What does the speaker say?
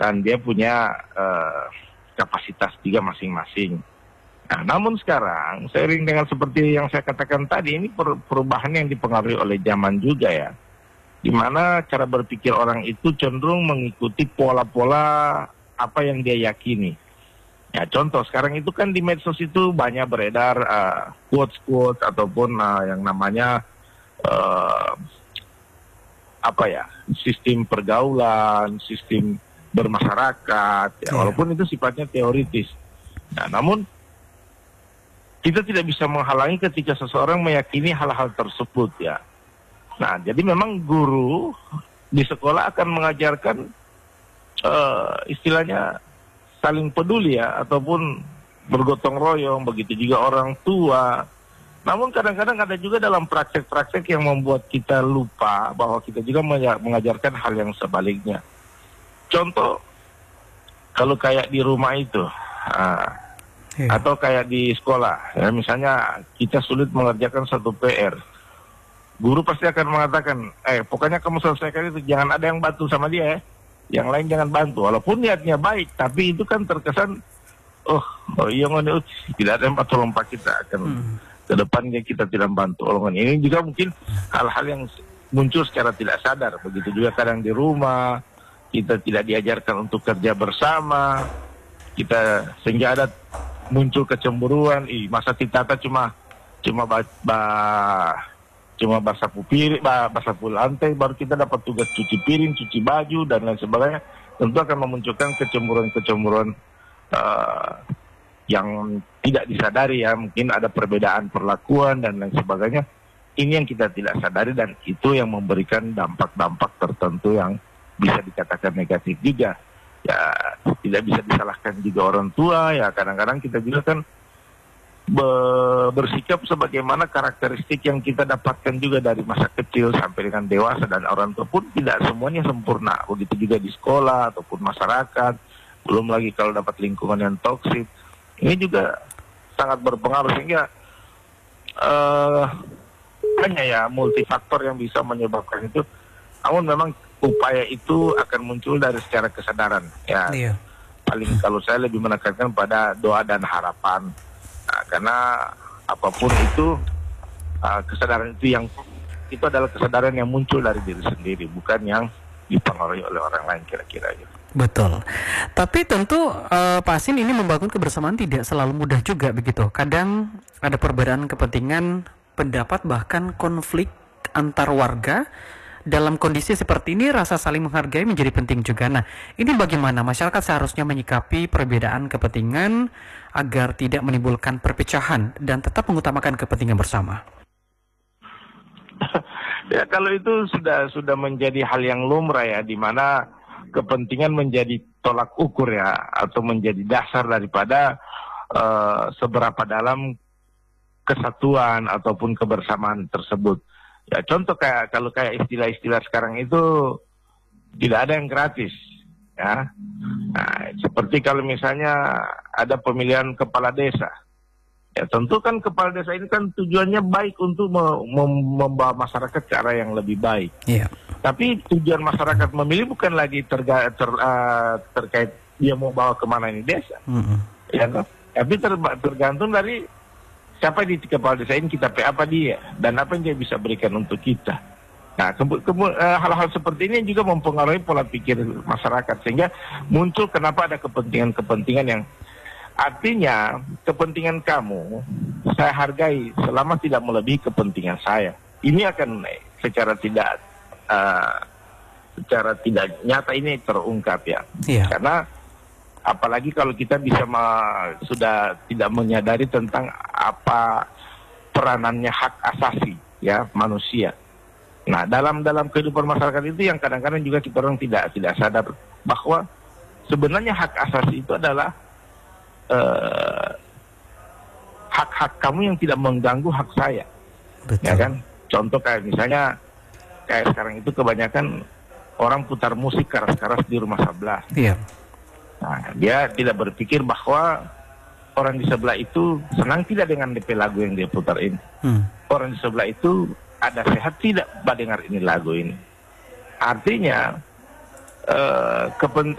dan dia punya kapasitas juga masing-masing. Nah, namun sekarang seiring dengan seperti yang saya katakan tadi, ini perubahan yang dipengaruhi oleh zaman juga ya, di mana cara berpikir orang itu cenderung mengikuti pola-pola apa yang dia yakini. Ya contoh sekarang itu kan di medsos itu banyak beredar quotes-quotes ataupun yang namanya sistem pergaulan, sistem bermasyarakat, ya, walaupun itu sifatnya teoritis. Nah, namun kita tidak bisa menghalangi ketika seseorang meyakini hal-hal tersebut ya. Nah, jadi memang guru di sekolah akan mengajarkan istilahnya saling peduli ya, ataupun bergotong royong, begitu juga orang tua. Namun kadang-kadang ada juga dalam praktek-praktek yang membuat kita lupa bahwa kita juga mengajarkan hal yang sebaliknya. Contoh, kalau kayak di rumah itu, atau kayak di sekolah, ya, misalnya kita sulit mengerjakan satu PR, guru pasti akan mengatakan, pokoknya kamu selesaikan itu, jangan ada yang bantu sama dia ya, yang lain jangan bantu, walaupun niatnya baik, tapi itu kan terkesan, tidak ada yang tolong pak kita akan ke depannya kita tidak bantu olongan. Ini juga mungkin hal-hal yang muncul secara tidak sadar. Begitu juga kadang di rumah kita tidak diajarkan untuk kerja bersama, kita sehingga ada muncul kecemburuan. Masa kita cuma basapu lantai, baru kita dapat tugas cuci piring, cuci baju dan lain sebagainya. Tentu akan memunculkan kecemburuan yang tidak disadari ya, mungkin ada perbedaan perlakuan dan lain sebagainya. Ini yang kita tidak sadari dan itu yang memberikan dampak-dampak tertentu yang bisa dikatakan negatif juga. Ya tidak bisa disalahkan juga orang tua ya, kadang-kadang kita juga kan bersikap sebagaimana karakteristik yang kita dapatkan juga dari masa kecil sampai dengan dewasa, dan orang tua pun tidak semuanya sempurna. Begitu juga di sekolah ataupun masyarakat, belum lagi kalau dapat lingkungan yang toksik. Ini juga sangat berpengaruh sehingga hanya ya multifaktor yang bisa menyebabkan itu. Namun memang upaya itu akan muncul dari secara kesadaran ya. Iya. Paling kalau saya lebih menekankan pada doa dan harapan. Nah, karena apapun itu kesadaran itu adalah kesadaran yang muncul dari diri sendiri, bukan yang dipengaruhi oleh orang lain kira-kira gitu. Betul. Tapi tentu Pak Asin, ini membangun kebersamaan tidak selalu mudah juga begitu. Kadang ada perbedaan kepentingan, pendapat, bahkan konflik antar warga. Dalam kondisi seperti ini, rasa saling menghargai menjadi penting juga. Nah, ini bagaimana masyarakat seharusnya menyikapi perbedaan kepentingan agar tidak menimbulkan perpecahan dan tetap mengutamakan kepentingan bersama? Ya, kalau itu sudah menjadi hal yang lumrah ya, di mana kepentingan menjadi tolak ukur ya, atau menjadi dasar daripada seberapa dalam kesatuan ataupun kebersamaan tersebut. Ya contoh kalau istilah-istilah sekarang itu tidak ada yang gratis ya. Nah, seperti kalau misalnya ada pemilihan kepala desa. Ya tentu kan kepala desa ini kan tujuannya baik untuk membawa masyarakat ke arah yang lebih baik. Yeah. Tapi tujuan masyarakat memilih bukan lagi terkait dia mau bawa kemana ini desa. Ya, tapi tergantung dari siapa di kepala desa ini, kita apa dia dan apa yang dia bisa berikan untuk kita. Nah, hal-hal seperti ini juga mempengaruhi pola pikir masyarakat sehingga muncul kenapa ada kepentingan-kepentingan yang artinya kepentingan kamu saya hargai selama tidak melebihi kepentingan saya. Ini akan secara tidak nyata ini terungkap ya. Yeah. Karena apalagi kalau kita bisa sudah tidak menyadari tentang apa peranannya hak asasi ya manusia. Nah, dalam kehidupan masyarakat itu yang kadang-kadang juga kita orang tidak sadar bahwa sebenarnya hak asasi itu adalah hak-hak kamu yang tidak mengganggu hak saya. Betul. Ya kan? Contoh kayak misalnya kayak sekarang itu kebanyakan orang putar musik keras-keras di rumah sebelah. Iya. Nah, dia tidak berpikir bahwa orang di sebelah itu senang tidak dengan DP lagu yang dia putar ini. Orang di sebelah itu ada sehat tidak mendengar ini lagu ini. Artinya